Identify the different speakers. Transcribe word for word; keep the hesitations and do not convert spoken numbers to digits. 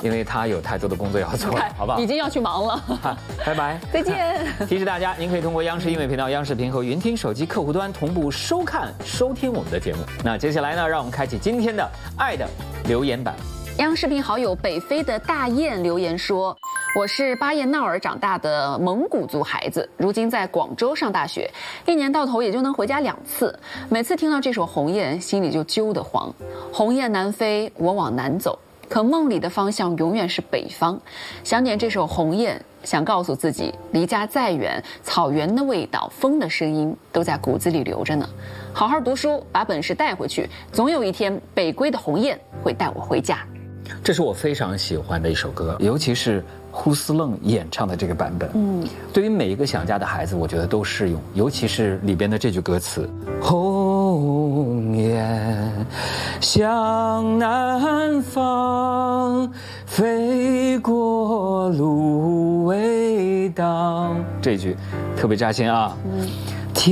Speaker 1: 因为他有太多的工作要做了，好不好？
Speaker 2: 已经要去忙了。
Speaker 1: 拜拜，
Speaker 2: 再见。
Speaker 1: 提示大家，您可以通过央视音乐频道、央视频和云听手机客户端同步收看、收听我们的节目。那接下来呢，让我们开启今天的爱的留言板。
Speaker 2: 央视频好友北非的大雁留言说：“我是巴彦淖尔长大的蒙古族孩子，如今在广州上大学，一年到头也就能回家两次。每次听到这首《鸿雁》，心里就揪得慌。鸿雁南飞，我往南走，可梦里的方向永远是北方。想点这首《鸿雁》，想告诉自己，离家再远，草原的味道、风的声音都在骨子里留着呢。好好读书，把本事带回去，总有一天，北归的鸿雁会带我回家。”
Speaker 1: 这是我非常喜欢的一首歌，尤其是呼斯楞演唱的这个版本。嗯，对于每一个想家的孩子，我觉得都适用，尤其是里边的这句歌词：鸿雁向南方，飞过芦苇荡。这句特别扎心啊。嗯。